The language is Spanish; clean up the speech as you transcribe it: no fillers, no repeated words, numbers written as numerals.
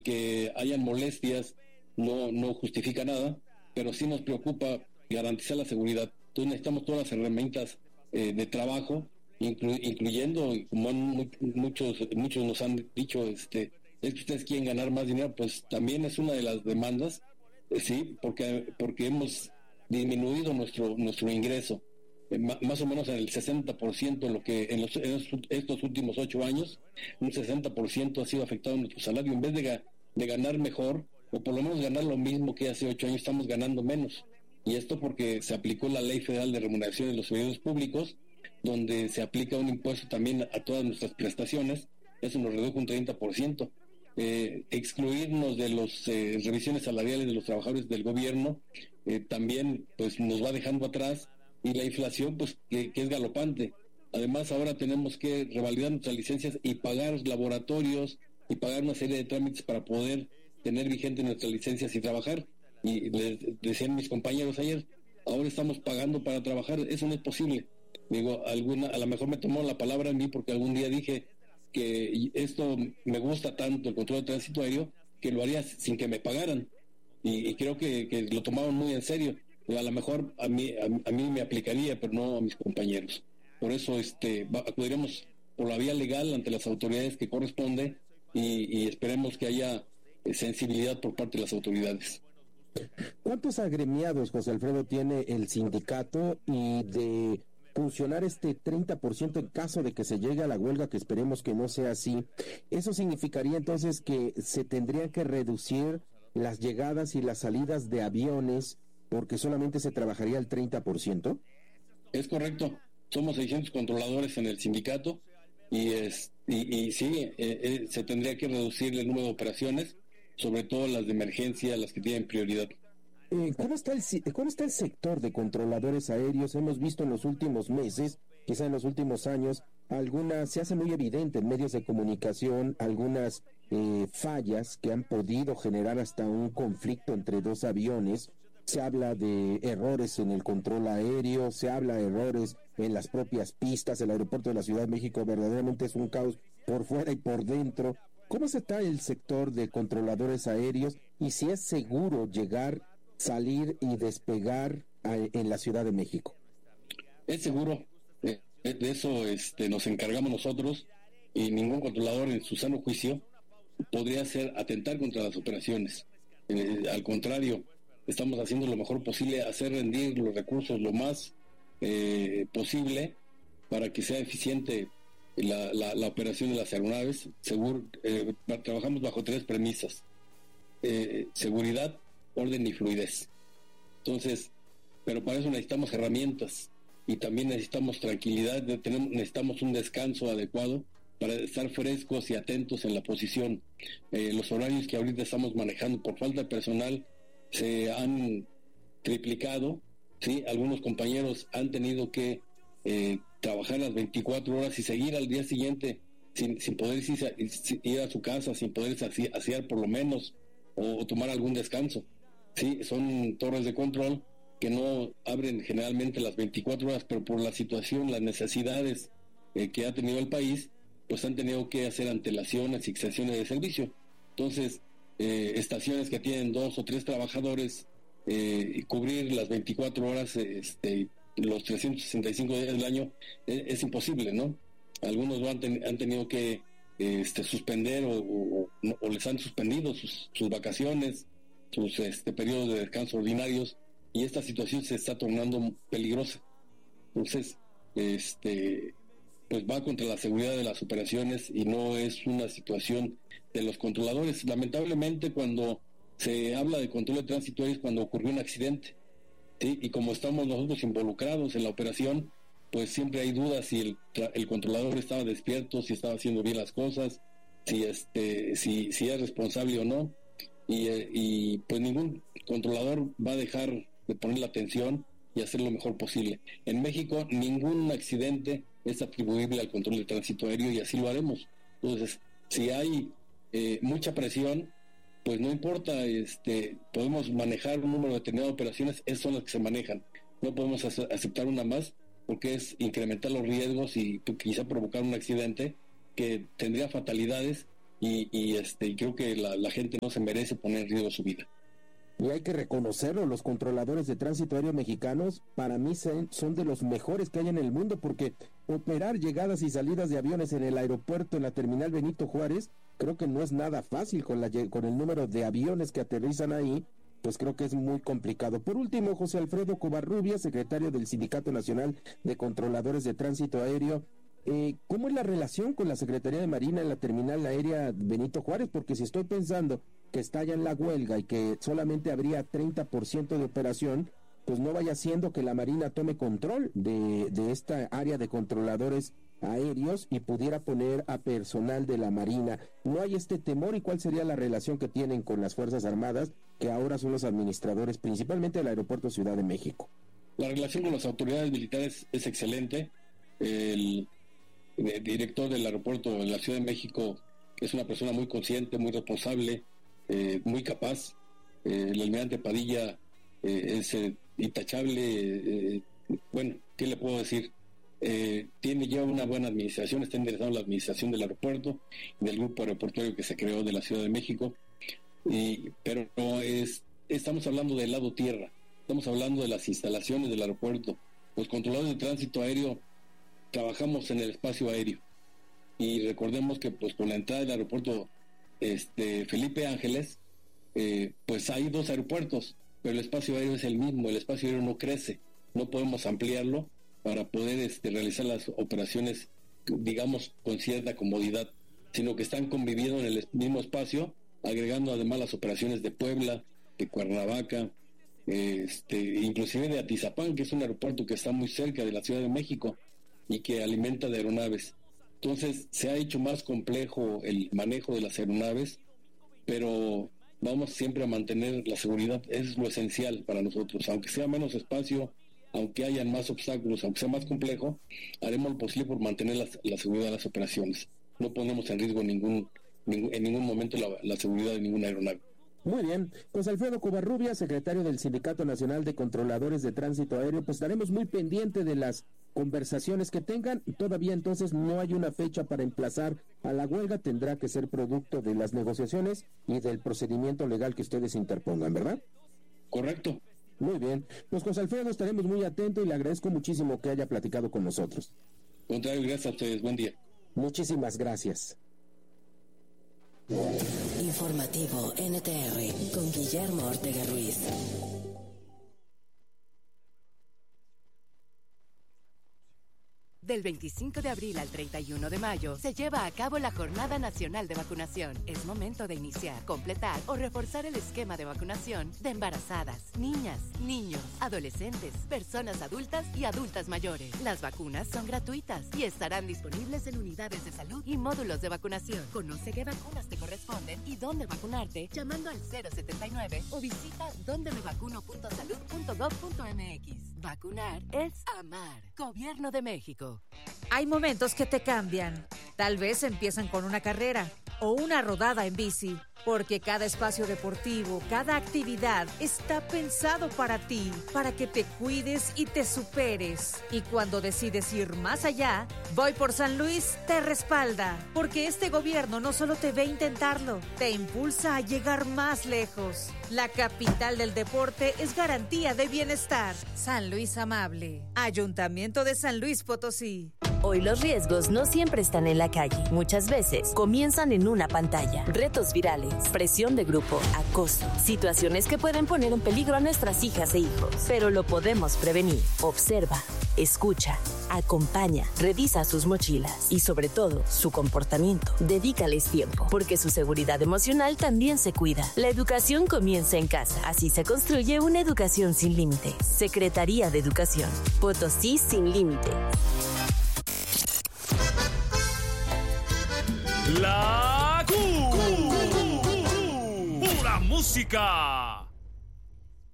que hayan molestias no justifica nada, pero sí nos preocupa garantizar la seguridad. Entonces necesitamos todas las herramientas de trabajo, incluyendo, como muchos nos han dicho, es que ustedes quieren ganar más dinero, pues también es una de las demandas, sí, porque hemos disminuido nuestro ingreso, más o menos en el 60%, en lo que en estos últimos 8 años, un 60% ha sido afectado en nuestro salario. En vez de ganar mejor, o por lo menos ganar lo mismo que hace 8 años, estamos ganando menos. Y esto porque se aplicó la Ley Federal de Remuneración de los Servidores Públicos, donde se aplica un impuesto también a todas nuestras prestaciones. Eso nos redujo un 30%. Excluirnos de las revisiones salariales de los trabajadores del gobierno también pues nos va dejando atrás, y la inflación pues que es galopante. Además ahora tenemos que revalidar nuestras licencias y pagar laboratorios y pagar una serie de trámites para poder tener vigente nuestras licencias y trabajar. Y les decían mis compañeros ayer, ahora estamos pagando para trabajar, eso no es posible. Digo, a lo mejor me tomó la palabra a mí porque algún día dije que esto me gusta tanto, el control de tránsito aéreo, que lo haría sin que me pagaran, y creo que lo tomaban muy en serio. A lo mejor a mí me aplicaría, pero no a mis compañeros. Por eso acudiremos por la vía legal ante las autoridades que corresponde, y esperemos que haya sensibilidad por parte de las autoridades. ¿Cuántos agremiados, José Alfredo, tiene el sindicato? Y de funcionar este 30% en caso de que se llegue a la huelga, que esperemos que no sea así, ¿eso significaría entonces que se tendrían que reducir las llegadas y las salidas de aviones porque solamente se trabajaría el 30%? Es correcto. Somos 600 controladores en el sindicato, y sí, se tendría que reducir el número de operaciones, sobre todo las de emergencia, las que tienen prioridad. ¿Cómo está el sector de controladores aéreos? Hemos visto en los últimos meses, quizá en los últimos años, se hace muy evidente en medios de comunicación algunas fallas que han podido generar hasta un conflicto entre dos aviones. Se habla de errores en el control aéreo, se habla de errores en las propias pistas. El aeropuerto de la Ciudad de México verdaderamente es un caos por fuera y por dentro. ¿Cómo está el sector de controladores aéreos y si es seguro llegar, salir y despegar en la Ciudad de México? Es seguro, de eso nos encargamos nosotros, y ningún controlador en su sano juicio podría atentar contra las operaciones. Al contrario, estamos haciendo lo mejor posible, hacer rendir los recursos lo más posible para que sea eficiente la operación de las aeronaves. Trabajamos bajo 3 premisas: seguridad, orden y fluidez. Entonces, pero para eso necesitamos herramientas, y también necesitamos tranquilidad, necesitamos un descanso adecuado para estar frescos y atentos en la posición. Los horarios que ahorita estamos manejando por falta de personal se han triplicado, ¿sí? Algunos compañeros han tenido que trabajar las 24 horas y seguir al día siguiente sin poder ir a su casa, sin poder asear por lo menos, o tomar algún descanso. Sí, son torres de control que no abren generalmente las 24 horas, pero por la situación, las necesidades que ha tenido el país, pues han tenido que hacer antelaciones y extensiones de servicio. Entonces, estaciones que tienen 2 o 3 trabajadores, y cubrir las 24 horas, los 365 días del año, es imposible, ¿no? Algunos han tenido que suspender o les han suspendido sus vacaciones, sus periodos de descanso ordinarios, y esta situación se está tornando peligrosa. Entonces, pues va contra la seguridad de las operaciones, y no es una situación de los controladores. Lamentablemente, cuando se habla de control de tránsito es cuando ocurrió un accidente, ¿sí? Y como estamos nosotros involucrados en la operación, pues siempre hay dudas si el controlador estaba despierto, si estaba haciendo bien las cosas, si es responsable o no, y pues ningún controlador va a dejar de poner la atención y hacer lo mejor posible. En México ningún accidente es atribuible al control de tránsito aéreo, y así lo haremos. Entonces, si hay mucha presión, pues no importa, podemos manejar un número determinado de operaciones, esas son las que se manejan. No podemos aceptar una más, porque es incrementar los riesgos y quizá provocar un accidente que tendría fatalidades y creo que la gente no se merece poner en riesgo su vida. Y hay que reconocerlo, los controladores de tránsito aéreo mexicanos para mí son de los mejores que hay en el mundo, porque operar llegadas y salidas de aviones en el aeropuerto, en la terminal Benito Juárez, creo que no es nada fácil con el número de aviones que aterrizan ahí, pues creo que es muy complicado. Por último, José Alfredo Covarrubias, secretario del Sindicato Nacional de Controladores de Tránsito Aéreo, ¿cómo es la relación con la Secretaría de Marina en la terminal aérea Benito Juárez? Porque si estoy pensando que estallan la huelga y que solamente habría 30% de operación, pues no vaya siendo que la Marina tome control de esta área de controladores aéreos y pudiera poner a personal de la Marina. ¿No hay este temor? ¿Y cuál sería la relación que tienen con las Fuerzas Armadas, que ahora son los administradores principalmente del Aeropuerto Ciudad de México? La relación con las autoridades militares es excelente. El director del aeropuerto de la Ciudad de México es una persona muy consciente, muy responsable, muy capaz. El almirante Padilla es intachable. Bueno, ¿qué le puedo decir? Tiene ya una buena administración, está interesado en la administración del aeropuerto, del grupo aeroportuario que se creó de la Ciudad de México, pero estamos hablando del lado tierra, estamos hablando de las instalaciones del aeropuerto. Los controladores de tránsito aéreo trabajamos en el espacio aéreo, y recordemos que pues con la entrada del aeropuerto Felipe Ángeles, pues hay 2 aeropuertos, pero el espacio aéreo es el mismo, el espacio aéreo no crece, no podemos ampliarlo para poder realizar las operaciones, digamos, con cierta comodidad, sino que están conviviendo en el mismo espacio, agregando además las operaciones de Puebla, de Cuernavaca, inclusive de Atizapán, que es un aeropuerto que está muy cerca de la Ciudad de México y que alimenta de aeronaves. Entonces se ha hecho más complejo el manejo de las aeronaves, pero vamos siempre a mantener la seguridad, es lo esencial para nosotros, aunque sea menos espacio, aunque hayan más obstáculos, aunque sea más complejo, haremos lo posible por mantener la seguridad de las operaciones. No ponemos en riesgo en ningún momento la seguridad de ninguna aeronave. Muy bien, pues Alfredo Covarrubias, secretario del Sindicato Nacional de Controladores de Tránsito Aéreo, pues estaremos muy pendientes de las conversaciones que tengan. Todavía entonces no hay una fecha para emplazar a la huelga, tendrá que ser producto de las negociaciones y del procedimiento legal que ustedes interpongan, ¿verdad? Correcto. Muy bien, pues José Alfredo, estaremos muy atentos y le agradezco muchísimo que haya platicado con nosotros. Contrario, gracias a ustedes, buen día. Muchísimas gracias. Informativo NTR con Guillermo Ortega Ruiz. Del 25 de abril al 31 de mayo se lleva a cabo la Jornada Nacional de Vacunación. Es momento de iniciar, completar o reforzar el esquema de vacunación de embarazadas, niñas, niños, adolescentes, personas adultas y adultas mayores. Las vacunas son gratuitas y estarán disponibles en unidades de salud y módulos de vacunación. Conoce qué vacunas te corresponden y dónde vacunarte llamando al 079 o visita dondemevacuno.salud.gov.mx. Vacunar es amar. Gobierno de México. Hay momentos que te cambian. Tal vez empiezan con una carrera o una rodada en bici, porque cada espacio deportivo, cada actividad está pensado para ti, para que te cuides y te superes. Y cuando decides ir más allá, Voy por San Luis te respalda, porque este gobierno no solo te ve intentarlo, te impulsa a llegar más lejos. La capital del deporte es garantía de bienestar. San Luis Amable. Ayuntamiento de San Luis Potosí. Hoy los riesgos no siempre están en la calle. Muchas veces comienzan en una pantalla. Retos virales, presión de grupo, acoso. Situaciones que pueden poner en peligro a nuestras hijas e hijos. Pero lo podemos prevenir. Observa, escucha, acompaña, revisa sus mochilas y sobre todo su comportamiento. Dedícales tiempo, porque su seguridad emocional también se cuida. La educación comienza en casa. Así se construye una educación sin límites. Secretaría de Educación. Potosí sin límites. La Q. Pura música.